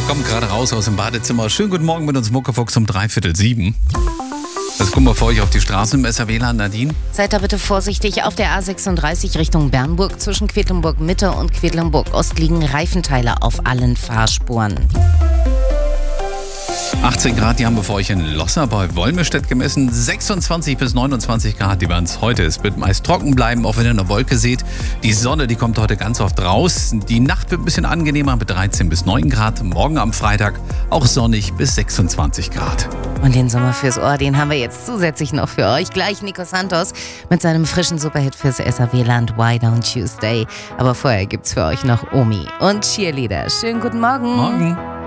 Kommt gerade raus aus dem Badezimmer. Schönen guten Morgen mit uns Muckefuchs um 6:45. Also gucken wir vor euch auf die Straßen im SRW-Land, Nadine. Seid da bitte vorsichtig auf der A36 Richtung Bernburg. Zwischen Quedlinburg Mitte und Quedlinburg Ost liegen Reifenteile auf allen Fahrspuren. 18 Grad, die haben wir für euch in Losser bei Wolmirstedt gemessen. 26 bis 29 Grad, die werden es heute. Es wird meist trocken bleiben, auch wenn ihr eine Wolke seht. Die Sonne, die kommt heute ganz oft raus. Die Nacht wird ein bisschen angenehmer mit 13 bis 9 Grad. Morgen am Freitag auch sonnig bis 26 Grad. Und den Sommer fürs Ohr, den haben wir jetzt zusätzlich noch für euch. Gleich Nico Santos mit seinem frischen Superhit fürs SRW-Land Why Don't You Stay. Aber vorher gibt's für euch noch Omi und Cheerleader. Schönen guten Morgen. Morgen.